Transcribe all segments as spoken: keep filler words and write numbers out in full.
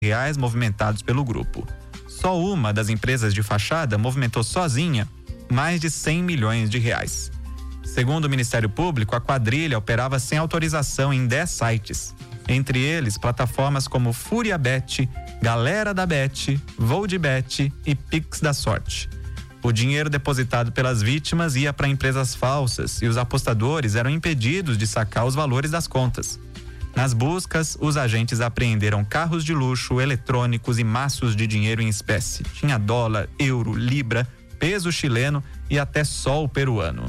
reais movimentados pelo grupo. Só uma das empresas de fachada movimentou sozinha mais de cem milhões de reais. Segundo o Ministério Público, a quadrilha operava sem autorização em dez sites. Entre eles, plataformas como FúriaBet, Galera da Bet, Vou de Bet e Pix da Sorte. O dinheiro depositado pelas vítimas ia para empresas falsas e os apostadores eram impedidos de sacar os valores das contas. Nas buscas, os agentes apreenderam carros de luxo, eletrônicos e maços de dinheiro em espécie. Tinha dólar, euro, libra, peso chileno e até sol peruano.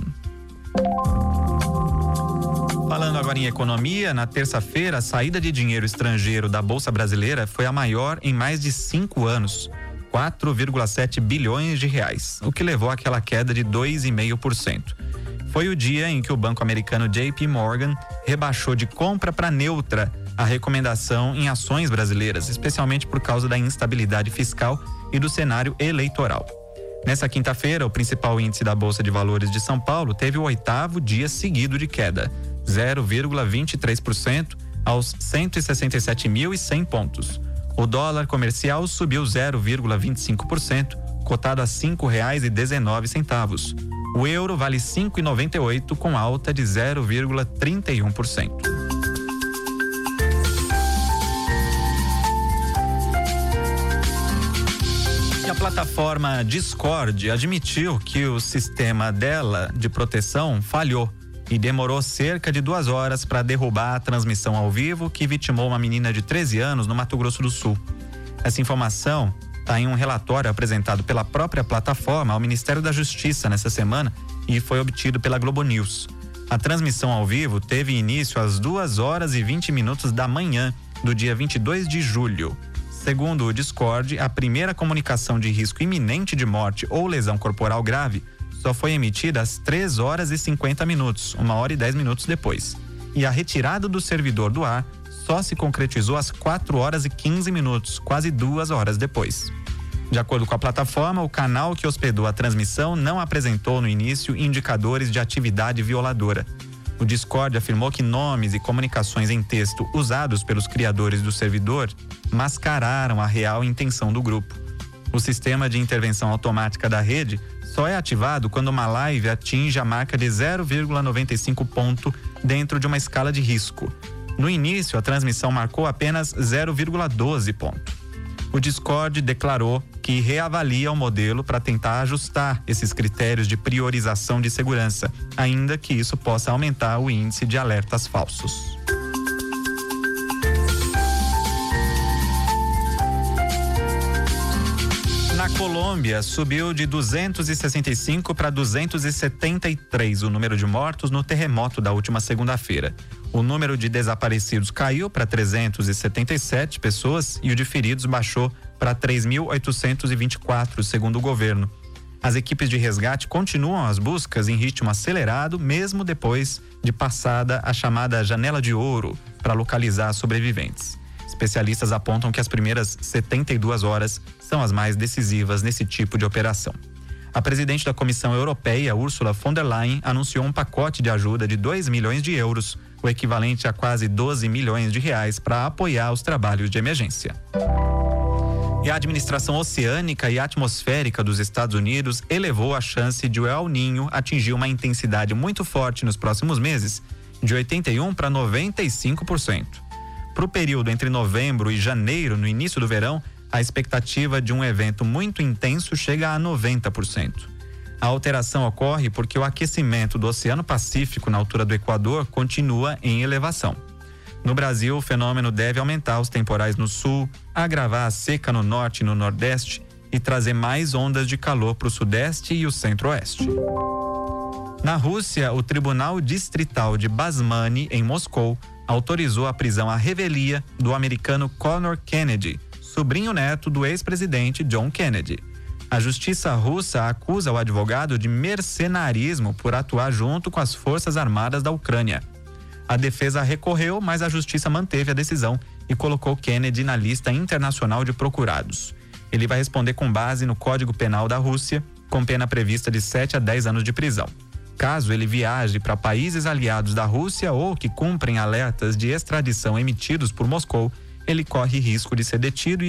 Falando agora em economia, na terça-feira, a saída de dinheiro estrangeiro da Bolsa Brasileira foi a maior em mais de cinco anos, quatro vírgula sete bilhões de reais, o que levou àquela queda de dois vírgula cinco por cento. Foi o dia em que o banco americano J P Morgan rebaixou de compra para neutra a recomendação em ações brasileiras, especialmente por causa da instabilidade fiscal e do cenário eleitoral. Nessa quinta-feira, o principal índice da Bolsa de Valores de São Paulo teve o oitavo dia seguido de queda, zero vírgula vinte e três por cento aos cento e sessenta e sete mil e cem pontos. O dólar comercial subiu zero vírgula vinte e cinco por cento, cotado a cinco reais e dezenove centavos. O euro vale cinco reais e noventa e oito centavos, com alta de zero vírgula trinta e um por cento. E a plataforma Discord admitiu que o sistema dela de proteção falhou e demorou cerca de duas horas para derrubar a transmissão ao vivo que vitimou uma menina de treze anos no Mato Grosso do Sul. Essa informação está em um relatório apresentado pela própria plataforma ao Ministério da Justiça nessa semana e foi obtido pela Globo News. A transmissão ao vivo teve início às duas horas e vinte minutos da manhã do dia vinte e dois de julho. Segundo o Discord, a primeira comunicação de risco iminente de morte ou lesão corporal grave só foi emitida às três horas e cinquenta minutos, uma hora e dez minutos depois. E a retirada do servidor do ar só se concretizou às quatro horas e quinze minutos, quase duas horas depois. De acordo com a plataforma, o canal que hospedou a transmissão não apresentou no início indicadores de atividade violadora. O Discord afirmou que nomes e comunicações em texto usados pelos criadores do servidor mascararam a real intenção do grupo. O sistema de intervenção automática da rede só é ativado quando uma live atinge a marca de zero vírgula noventa e cinco ponto dentro de uma escala de risco. No início, a transmissão marcou apenas zero vírgula doze ponto. O Discord declarou que reavalia o modelo para tentar ajustar esses critérios de priorização de segurança, ainda que isso possa aumentar o índice de alertas falsos. Na Colômbia, subiu de duzentos e sessenta e cinco para duzentos e setenta e três o número de mortos no terremoto da última segunda-feira. O número de desaparecidos caiu para trezentos e setenta e sete pessoas e o de feridos baixou para três mil oitocentos e vinte e quatro, segundo o governo. As equipes de resgate continuam as buscas em ritmo acelerado, mesmo depois de passada a chamada janela de ouro para localizar sobreviventes. Especialistas apontam que as primeiras setenta e duas horas são as mais decisivas nesse tipo de operação. A presidente da Comissão Europeia, Ursula von der Leyen, anunciou um pacote de ajuda de dois milhões de euros, o equivalente a quase doze milhões de reais, para apoiar os trabalhos de emergência. E a administração oceânica e atmosférica dos Estados Unidos elevou a chance de o El Niño atingir uma intensidade muito forte nos próximos meses, de oitenta e um por cento para noventa e cinco por cento. Para o período entre novembro e janeiro, no início do verão, a expectativa de um evento muito intenso chega a noventa por cento. A alteração ocorre porque o aquecimento do Oceano Pacífico na altura do Equador continua em elevação. No Brasil, o fenômeno deve aumentar os temporais no sul, agravar a seca no norte e no nordeste e trazer mais ondas de calor para o sudeste e o centro-oeste. Na Rússia, o Tribunal Distrital de Basmani, em Moscou, autorizou a prisão à revelia do americano Conor Kennedy, sobrinho neto do ex-presidente John Kennedy. A justiça russa acusa o advogado de mercenarismo por atuar junto com as forças armadas da Ucrânia. A defesa recorreu, mas a justiça manteve a decisão e colocou Kennedy na lista internacional de procurados. Ele vai responder com base no Código Penal da Rússia, com pena prevista de sete a dez anos de prisão. Caso ele viaje para países aliados da Rússia ou que cumprem alertas de extradição emitidos por Moscou, ele corre risco de ser detido e